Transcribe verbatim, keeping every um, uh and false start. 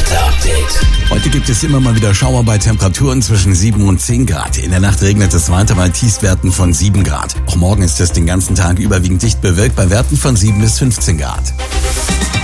Wetter-Update. Heute gibt es immer mal wieder Schauer bei Temperaturen zwischen sieben und zehn Grad. In der Nacht regnet es weiter bei Tiefstwerten von sieben Grad. Auch morgen ist es den ganzen Tag überwiegend dicht bewölkt bei Werten von sieben bis fünfzehn Grad.